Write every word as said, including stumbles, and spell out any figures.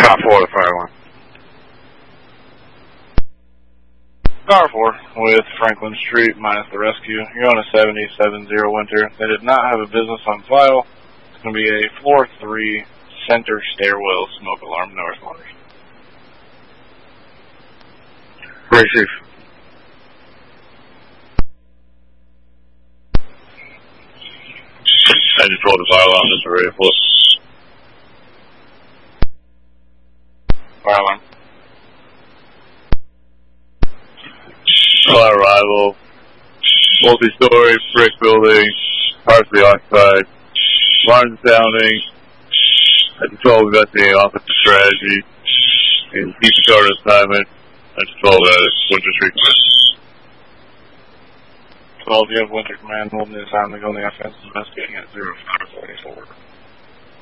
Car four, the fire alarm. Car four with Franklin Street minus the rescue. You're on a seventy-seven zero winter. They did not have a business on file. It's going to be a floor three center stairwell smoke alarm, no responders. Receive. I just rolled the fire alarm, just ready for it. Fire alarm. Fire arrival. Multi-story brick building, partially occupied. Alarm sounding. I control investigating officer strategy. And keep the charter assignment. I control that Winter Street. twelve, you have Winter Command holding the assignment on the offense, investigating at zero five forty-four.